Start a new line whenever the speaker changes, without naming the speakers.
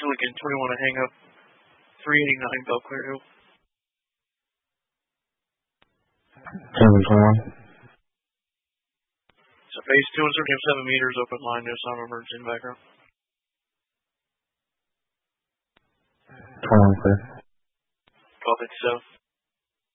Again, 21 to hang up. 389 Belclair Hill.
721.
So phase 2 and 7 meters, open line, no sign of emergency in the background.
21 clear.
1257.